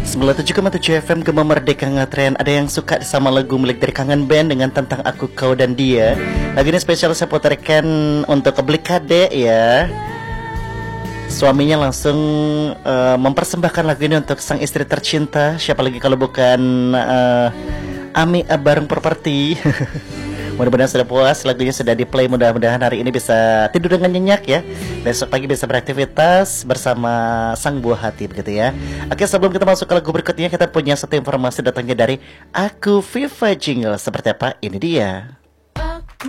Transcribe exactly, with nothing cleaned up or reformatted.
sembilan puluh tujuh koma tujuh F M Gema Merdeka Ngetren. Ada yang suka sama lagu milik dari Kangen Band dengan Tentang Aku Kau dan Dia. Lagu ini spesial saya putarkan untuk kebeli kade ya. Suaminya langsung uh, mempersembahkan lagu ini untuk sang istri tercinta. Siapa lagi kalau bukan uh, Ami Bareng Properti. Mudah-mudahan sudah puas, lagunya sudah di play. Mudah-mudahan hari ini bisa tidur dengan nyenyak ya. Besok pagi bisa beraktivitas bersama sang buah hati begitu ya. Oke, sebelum kita masuk ke lagu berikutnya, kita punya satu informasi datangnya dari Aku Viva Jingle. Seperti apa? Ini dia.